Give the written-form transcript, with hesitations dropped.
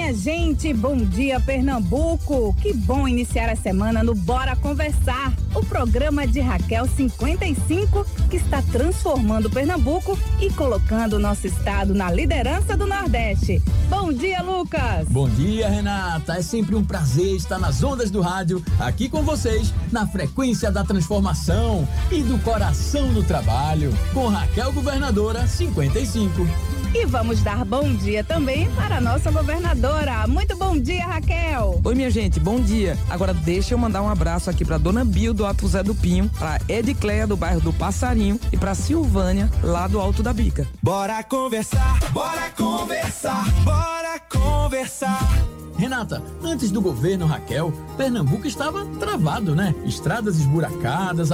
minha gente, bom dia Pernambuco, que bom iniciar a semana no Bora Conversar, o programa de Raquel 55 que está transformando Pernambuco e colocando o nosso estado na liderança do Nordeste. Bom dia, Lucas! Bom dia, Renata, é sempre um prazer estar nas ondas do rádio, aqui com vocês, na frequência da transformação e do coração no trabalho, com Raquel Governadora 55. E vamos dar bom dia também para a nossa governadora. Muito bom dia, Raquel. Oi, minha gente, bom dia. Agora deixa eu mandar um abraço aqui para Dona Bio do Alto Zé do Pinho, para Edicleia do bairro do Passarinho e para Silvânia lá do Alto da Bica. Bora conversar, bora conversar, bora conversar. Renata, antes do governo Raquel, Pernambuco estava travado, né? Estradas esburacadas,